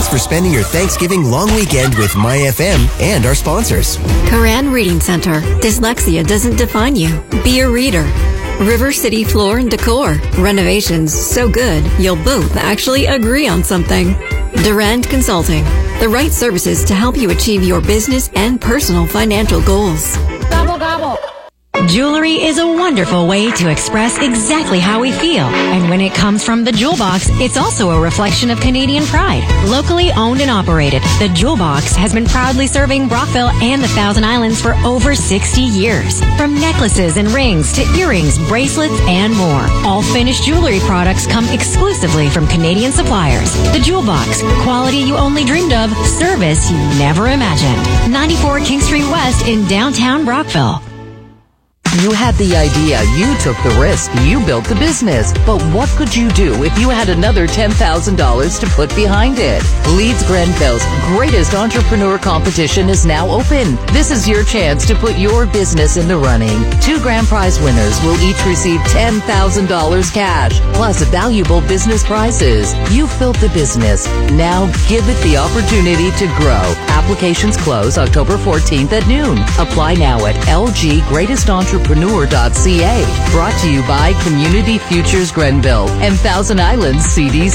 Thanks for spending your Thanksgiving long weekend with MyFM and our sponsors. Koran Reading Center. Dyslexia doesn't define you. Be a reader. River City Floor and Decor. Renovations so good you'll both actually agree on something. Durand Consulting. The right services to help you achieve your business and personal financial goals. Gobble, gobble. Jewelry is a wonderful way to express exactly how we feel. And when it comes from the Jewel Box, it's also a reflection of Canadian pride. Locally owned and operated, the Jewel Box has been proudly serving Brockville and the Thousand Islands for over 60 years. From necklaces and rings to earrings, bracelets, and more. All finished jewelry products come exclusively from Canadian suppliers. The Jewel Box, quality you only dreamed of, service you never imagined. 94 King Street West in downtown Brockville. You had the idea, you took the risk, you built the business. But what could you do if you had another $10,000 to put behind it? Leeds Grenville's greatest entrepreneur competition is now open. This is your chance to put your business in the running. 2 grand prize winners will each receive $10,000 cash, plus valuable business prizes. You've built the business. Now give it the opportunity to grow. Applications close October 14th at noon. Apply now at lggreatestentrepreneur.ca. Brought to you by Community Futures Grenville and Thousand Islands CDC.